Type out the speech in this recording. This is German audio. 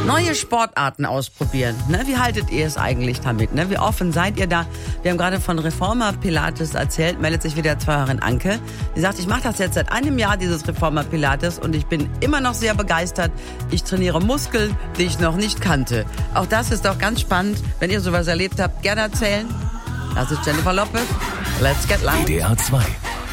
Neue Sportarten ausprobieren. Ne? Wie haltet ihr es eigentlich damit? Ne? Wie offen seid ihr da? Wir haben gerade von Reformer Pilates erzählt, meldet sich wieder Zuhörerin Anke. Die sagt, ich mache das jetzt seit einem Jahr, dieses Reformer Pilates, und ich bin immer noch sehr begeistert. Ich trainiere Muskeln, die ich noch nicht kannte. Auch das ist doch ganz spannend. Wenn ihr sowas erlebt habt, gerne erzählen. Das ist Jennifer Lopez. Let's get loud. WDR 2